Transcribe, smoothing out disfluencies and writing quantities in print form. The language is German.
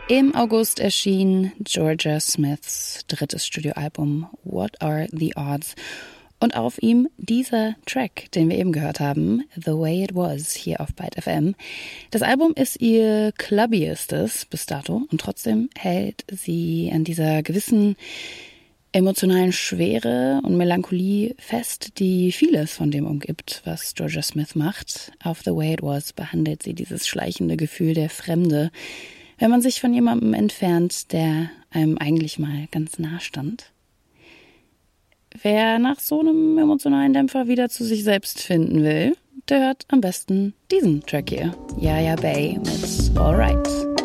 Im August erschien Georgia Smiths drittes Studioalbum What Are the Odds? Und auf ihm dieser Track, den wir eben gehört haben, The Way It Was, hier auf Byte FM. Das Album ist ihr clubbiestes bis dato und trotzdem hält sie an dieser gewissen emotionalen Schwere und Melancholie fest, die vieles von dem umgibt, was Georgia Smith macht. Auf The Way It Was behandelt sie dieses schleichende Gefühl der Fremde, wenn man sich von jemandem entfernt, der einem eigentlich mal ganz nah stand. Wer nach so einem emotionalen Dämpfer wieder zu sich selbst finden will, der hört am besten diesen Track hier. Yaya Bay mit Alright.